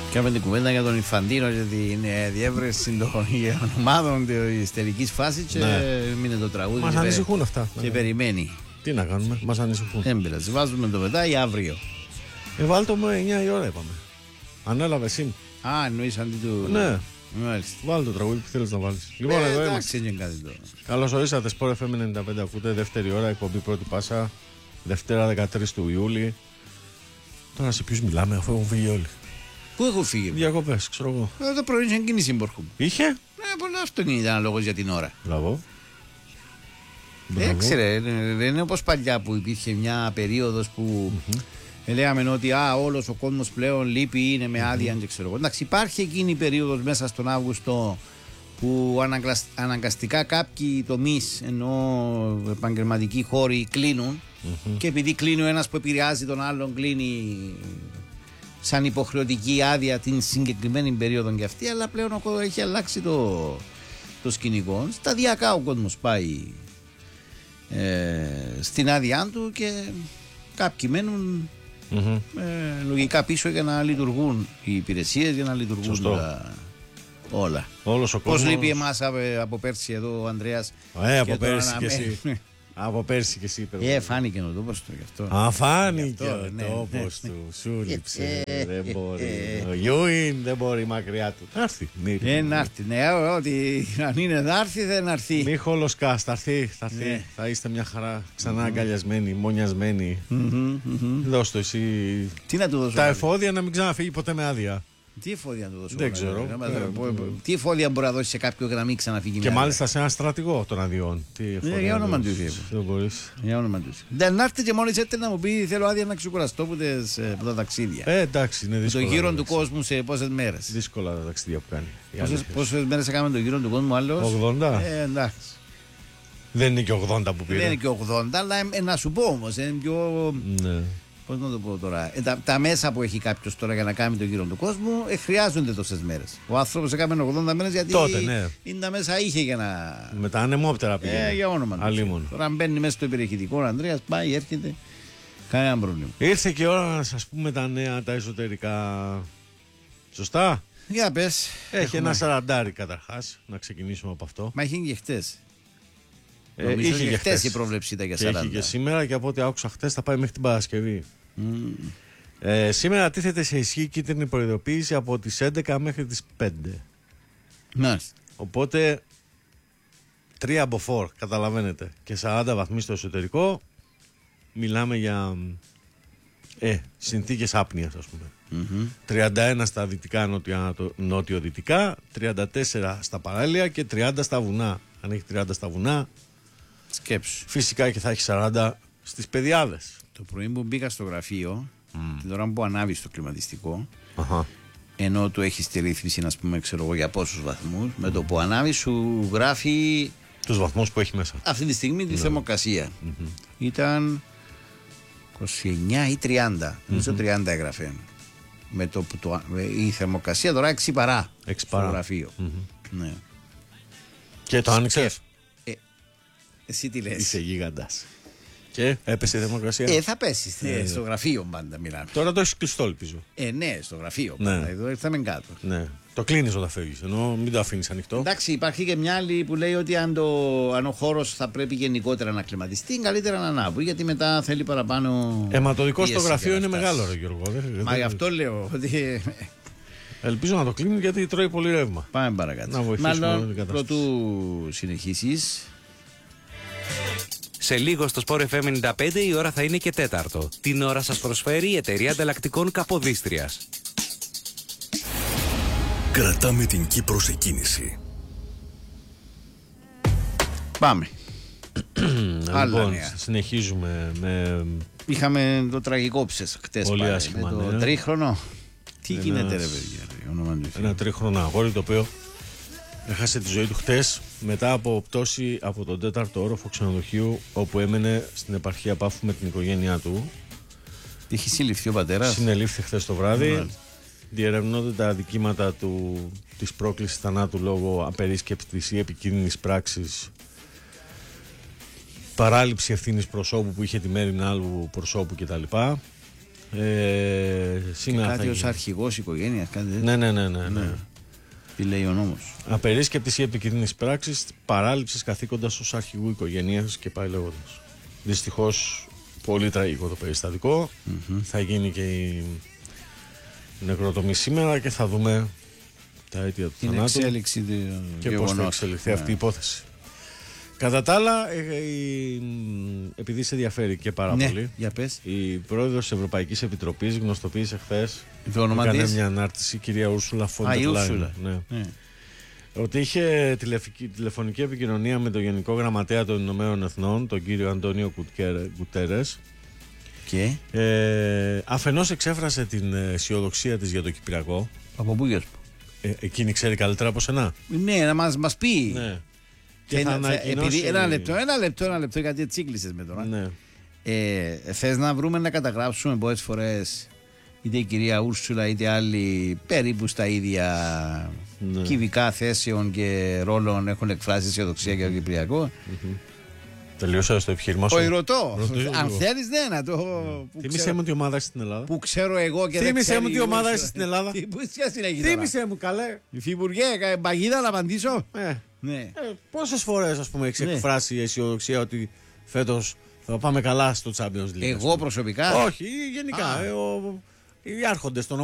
Κάμε την κουβέντα για τον Ινφαντίνο και την διεύρυνση των ομάδων της τελικής φάσης και μείνε το τραγούδι. Μας ανησυχούν αυτά. Και περιμένει. Τι να κάνουμε, μας ανησυχούν. Έμπειρας, βάζουμε το μετά ή αύριο. Βάλτο με 9 η ώρα είπαμε. Ανέλαβε εσύ. Α, εννοείς αντί του. Ναι. Μάλιστα. Βάλει το τραγούδι που θέλεις να βάλεις. Λοιπόν, εδώ είμαστε. Καλώς ορίσατε, Sport FM 95 ακούτε, δεύτερη ώρα, εκπομπή πρώτη πάσα. Δευτέρα 13 του Ιούλη. Τώρα σε ποιους μιλάμε, αφού έχουν φύγει όλοι. Πού έχω φύγει? Διακοπές, ξέρω εγώ. Το πρωί είχε κίνηση μπορχού μου. Είχε? Ναι, πολλά αυτό ήταν λόγος για την ώρα. Μπράβο. Έξερε, δεν είναι όπως παλιά που υπήρχε μια περίοδος που λέγαμε ότι όλος ο κόσμος πλέον λείπει, είναι με άδεια και ξέρω εγώ. Εντάξει, υπάρχει εκείνη η περίοδος μέσα στον Αύγουστο που αναγκαστικά κάποιοι τομείς, ενώ επαγγελματικοί χώροι, κλείνουν και επειδή κλείνει ο ένας που επηρεάζει τον άλλον, κλείνει σαν υποχρεωτική άδεια την συγκεκριμένη περίοδο και αυτή, αλλά πλέον έχει αλλάξει το σκηνικό. Σταδιακά ο κόσμος πάει στην άδειά του και κάποιοι μένουν λογικά πίσω για να λειτουργούν οι υπηρεσίες, για να λειτουργούν όλα. Πώς λείπει εμάς από πέρσι εδώ ο Ανδρέας. Από πέρσι και εσύ. Από πέρσι και εσύ. Φάνηκε ο τόπος του γι' αυτό. Φάνηκε ο τόπος του. Σου λείψε. Δεν μπορεί. Ο Γιούιν δεν μπορεί μακριά του. Θα έρθει. Να έρθει. Ναι, ότι αν είναι να έρθει δεν έρθει. Μη χολοσκάς, θα έρθει. Θα είστε μια χαρά. Ξανά αγκαλιασμένοι, μονιασμένοι. Δώσ' το εσύ. Τι να του δώσω? Τα εφόδια να μην ξαναφύγει ποτέ με άδεια. Τι εφόδια να του δώσω? Δεν ξέρω. Τι εφόδια μπορεί να δώσει σε κάποιον για να μην ξαναφύγει? Και μάλιστα σε ένα στρατηγό των αδειών. Για όνομα του. Δεν μπορεί. Για όνομα του. Δεν έρθει και μόλις έρθει να μου πει: θέλω άδεια να ξεκουραστώ από τα ταξίδια. Εντάξει, είναι δύσκολο. Το γύρο του κόσμου σε πόσες μέρες? Δύσκολα τα ταξίδια που κάνει. Πόσες μέρες έκαμε το γύρο του κόσμου άλλος? 80. Εντάξει. Δεν είναι και 80 που πήρε. Δεν είναι και 80, αλλά να σου πω όμως. Είναι πιο. Ναι. Πώς να το πω τώρα, τα μέσα που έχει κάποιος τώρα για να κάνει το γύρο του κόσμου χρειάζονται τόσες μέρες. Ο άνθρωπος έκαμε 80 μέρες γιατί τότε, ναι. Είναι τα μέσα είχε για να. Με τα ανεμόπτερα πήγαινε. Για όνομα του. Τώρα αν μπαίνει μέσα στο υπερηχητικό ο Ανδρέας, πάει, έρχεται. Κανένα πρόβλημα. Ήρθε και η ώρα να σας πούμε τα νέα, τα εσωτερικά. Σωστά. Για πες. Έχει ένα 40 καταρχάς, να ξεκινήσουμε από αυτό. Μα είχε και χτες. Είχε και χτες η πρόβλεψη ήταν για 40. Έχει και σήμερα και από ό,τι άκουσα χτες θα πάει μέχρι την Παρασκευή. Σήμερα τίθεται σε ισχύ κίτρινη προειδοποίηση από τις 11 μέχρι τις 5. Μάλιστα. Οπότε 3 από 4 καταλαβαίνετε και 40 βαθμοί στο εσωτερικό. Μιλάμε για συνθήκες άπνοιας, ας πούμε. 31 στα δυτικά νότιο-δυτικά, 34 στα παράλια και 30 στα βουνά. Αν έχει 30 στα βουνά, σκέψου. Φυσικά και θα έχει 40 στις πεδιάδες. Το πρωί που μπήκα στο γραφείο, την ώρα που ανάβει το κλιματιστικό, ενώ του έχει τη ρύθμιση, να πούμε, ξέρω εγώ για πόσους βαθμούς, με το που ανάβει σου γράφει τους βαθμούς που έχει μέσα. Αυτή τη στιγμή τη θερμοκρασία. Ήταν 29 ή 30. Νομίζω 30 έγραφε. Με το που η θερμοκρασία τώρα 6 παρά στο γραφείο. Ναι. Και το άνοιξε. Εσύ τι λες? Είσαι γίγαντας. Και έπεσε η θερμοκρασία. Θα πέσει στο γραφείο πάντα μιλάμε. Τώρα το έχει κλειστό, ελπίζω. Ναι, στο γραφείο πάντα. Εδώ ήρθαμε κάτω. Ναι. Το κλείνεις όταν φεύγεις, ενώ μην το αφήνεις ανοιχτό. Εντάξει, υπάρχει και μια άλλη που λέει ότι αν ο χώρος θα πρέπει γενικότερα να κλιματιστεί, καλύτερα να ανάβει, γιατί μετά θέλει παραπάνω. Το δικό στο γραφείο είναι μεγάλο, ρε Γιώργο. Μα γι' αυτό λέω ότι. Ελπίζω να το κλείνει γιατί τρώει πολύ ρεύμα. Πάμε παρακάτω. Να βοηθήσουμε την κατάσταση. Πρωτού συνεχίσεις. Σε λίγο στο Sport FM 95 η ώρα θα είναι και 4. Την ώρα σας προσφέρει η εταιρεία ανταλλακτικών Καποδίστριας. Κρατάμε την Κύπρο σε κίνηση. Πάμε. Λοιπόν, συνεχίζουμε με. Είχαμε το τραγικό χτες πολύ πάλι, άσχημα, με το τρίχρονο. Τι γίνεται ρε παιδιά? Ένα τρίχρονο αγόρι το οποίο έχασε τη ζωή του χτες μετά από πτώση από τον 4ο όροφο ξενοδοχείου όπου έμενε στην επαρχία Πάφου με την οικογένειά του. Είχε συλληφθεί ο πατέρας. Συνελήφθη χθες το βράδυ. Διερευνώνται τα αδικήματα της πρόκλησης θανάτου λόγω απερίσκεπτης ή επικίνδυνης πράξης, παράληψη ευθύνης προσώπου που είχε τη μέρη άλλου προσώπου κτλ. Σήμερα κάτι ως αρχηγός οικογένειας, κάτι τέτοιο. Ναι. Τι λέει ο νόμος? Απερίσκεπτης ή επικίνδυνης πράξης παράληψης καθήκοντας ως αρχηγού οικογένειας και πάει λέγοντας. Δυστυχώς πολύ τραγικό το περιστατικό. Θα γίνει και η νεκροτομή σήμερα και θα δούμε τα αίτια του θανάτου. Την εξέλιξη και πώς θα εξελιχθεί αυτή η υπόθεση. Κατά τα άλλα, επειδή σε ενδιαφέρει και πάρα πολύ, για πες. η πρόεδρος της Ευρωπαϊκής Επιτροπής γνωστοποίησε χθες, έκανε μια ανάρτηση, η κυρία Ούρσουλα φον ντερ Λάιεν, ότι είχε τηλεφωνική επικοινωνία με τον Γενικό Γραμματέα των Ηνωμένων Εθνών, τον κύριο Αντώνιο Γκουτέρες, και αφενός εξέφρασε την αισιοδοξία της για το Κυπριακό. Από πού γιος? Εκείνη ξέρει καλύτερα από σένα. Ναι, να μας πει. Ναι. Επειδή ένα λεπτό, γιατί τσίκλισες με τώρα. Ναι. Θες να βρούμε να καταγράψουμε πολλές φορές είτε η κυρία Ούρσουλα είτε άλλοι περίπου στα ίδια κυβικά θέσεων και ρόλων έχουν εκφράσει αισιοδοξία για το Κυπριακό. Τελείωσα στο επιχείρημα σου. Όχι, ρωτώ. Αν θέλεις, ναι, να το. Θύμησέ μου τι ομάδα είσαι στην Ελλάδα. Που ξέρω εγώ και δεν ξέρω. Θύμησέ μου τι ομάδα είσαι στην Ελλάδα. Θύμησέ μου, καλέ. Υφυπουργέ, παγίδα να απαντήσω. Ναι. Πόσες φορές, ας πούμε, έχεις εκφράσει η αισιοδοξία ότι φέτος θα πάμε καλά στο Champions League? Εγώ προσωπικά. Όχι, γενικά. Οι άρχοντες των